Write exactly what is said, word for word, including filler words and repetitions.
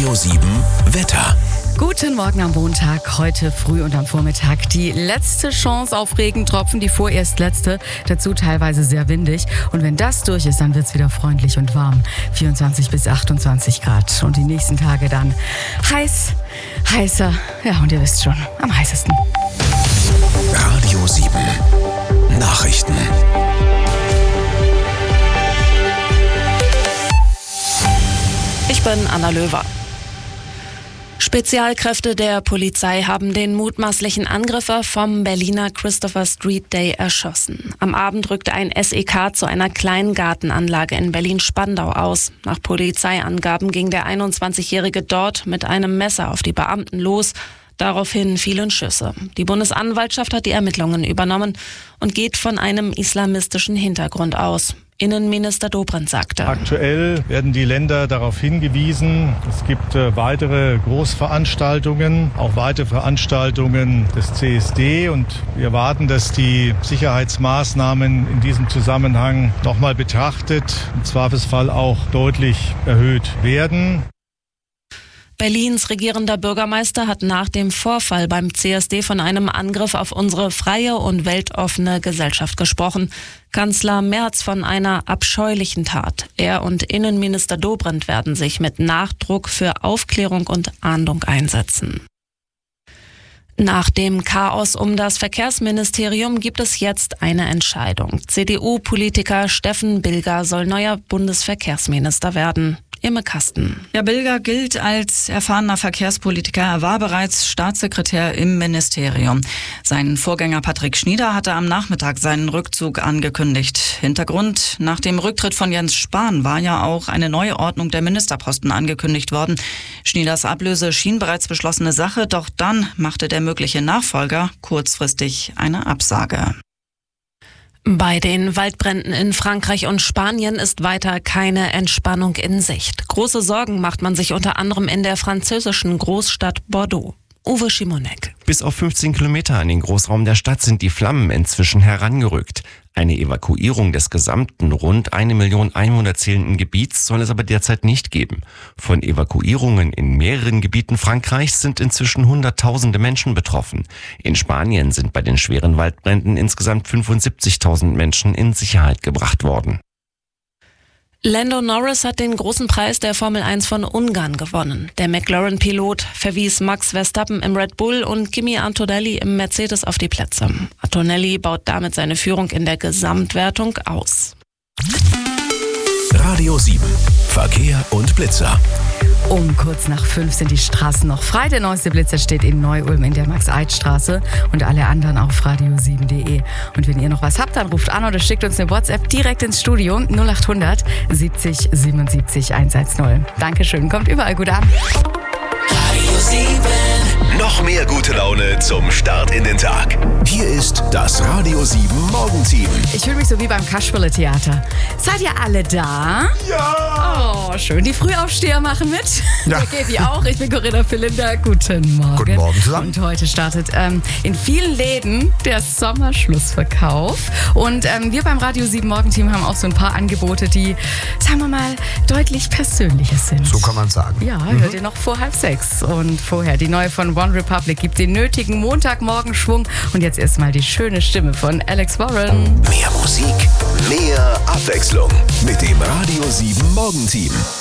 Radio sieben Wetter. Guten Morgen am Montag, heute früh und am Vormittag. Die letzte Chance auf Regentropfen, die vorerst letzte, dazu teilweise sehr windig. Und wenn das durch ist, dann wird es wieder freundlich und warm. vierundzwanzig bis achtundzwanzig Grad. Und die nächsten Tage dann heiß, heißer, ja und ihr wisst schon, am heißesten. Radio sieben Nachrichten. Ich bin Anna Löwer. Spezialkräfte der Polizei haben den mutmaßlichen Angreifer vom Berliner Christopher Street Day erschossen. Am Abend rückte ein S E K zu einer kleinen Gartenanlage in Berlin-Spandau aus. Nach Polizeiangaben ging der einundzwanzigjährige dort mit einem Messer auf die Beamten los. Daraufhin fielen Schüsse. Die Bundesanwaltschaft hat die Ermittlungen übernommen und geht von einem islamistischen Hintergrund aus. Innenminister Dobrindt sagte: Aktuell werden die Länder darauf hingewiesen, es gibt äh, weitere Großveranstaltungen, auch weitere Veranstaltungen des C S D, und wir erwarten, dass die Sicherheitsmaßnahmen in diesem Zusammenhang nochmal betrachtet, im Zweifelsfall auch deutlich erhöht werden. Berlins regierender Bürgermeister hat nach dem Vorfall beim C S D von einem Angriff auf unsere freie und weltoffene Gesellschaft gesprochen. Kanzler Merz von einer abscheulichen Tat. Er und Innenminister Dobrindt werden sich mit Nachdruck für Aufklärung und Ahndung einsetzen. Nach dem Chaos um das Verkehrsministerium gibt es jetzt eine Entscheidung. C D U-Politiker Steffen Bilger soll neuer Bundesverkehrsminister werden. Imme Kasten. Ja, Bilger gilt als erfahrener Verkehrspolitiker. Er war bereits Staatssekretär im Ministerium. Sein Vorgänger Patrick Schnieder hatte am Nachmittag seinen Rückzug angekündigt. Hintergrund: Nach dem Rücktritt von Jens Spahn war ja auch eine Neuordnung der Ministerposten angekündigt worden. Schnieders Ablöse schien bereits beschlossene Sache, doch dann machte der mögliche Nachfolger kurzfristig eine Absage. Bei den Waldbränden in Frankreich und Spanien ist weiter keine Entspannung in Sicht. Große Sorgen macht man sich unter anderem in der französischen Großstadt Bordeaux. Uwe Schimonek. Bis auf fünfzehn Kilometer an den Großraum der Stadt sind die Flammen inzwischen herangerückt. Eine Evakuierung des gesamten rund eine Million Einwohner zählenden Gebiets soll es aber derzeit nicht geben. Von Evakuierungen in mehreren Gebieten Frankreichs sind inzwischen Hunderttausende Menschen betroffen. In Spanien sind bei den schweren Waldbränden insgesamt fünfundsiebzigtausend Menschen in Sicherheit gebracht worden. Lando Norris hat den großen Preis der Formel eins von Ungarn gewonnen. Der McLaren-Pilot verwies Max Verstappen im Red Bull und Kimi Antonelli im Mercedes auf die Plätze. Antonelli baut damit seine Führung in der Gesamtwertung aus. Radio sieben Verkehr und Blitzer. Um kurz nach fünf sind die Straßen noch frei. Der neueste Blitzer steht in Neu-Ulm in der Max-Eid-Straße und alle anderen auf radio sieben punkt de. Und wenn ihr noch was habt, dann ruft an oder schickt uns eine WhatsApp direkt ins Studio null acht hundert siebzig siebenundsiebzig hundertzehn. Dankeschön, kommt überall gut an. Radio sieben. Noch mehr gute Laune zum Start in den Tag. Hier ist das Radio sieben Morgenteam. Ich fühle mich so wie beim Kasperle-Theater. Seid ihr alle da? Ja! Oh, schön. Die Frühaufsteher machen mit. Ja. Der Gaby auch. Ich bin Corinna Philinda. Guten Morgen. Guten Morgen zusammen. Und heute startet ähm, in vielen Läden der Sommerschlussverkauf. Und ähm, wir beim Radio sieben Morgenteam haben auch so ein paar Angebote, die, sagen wir mal, deutlich persönlicher sind. So kann man sagen. Ja, hört ihr noch vor halb sechs. Und vorher die neue von One Republic gibt den nötigen Montagmorgenschwung. Und jetzt erstmal die schöne Stimme von Alex Warren. Mehr Musik, mehr Abwechslung mit dem Radio sieben Morgenteam.